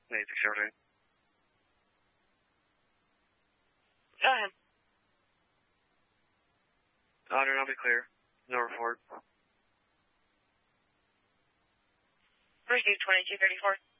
8617. Go ahead. Otter, I'll be clear. No report. Received 2234.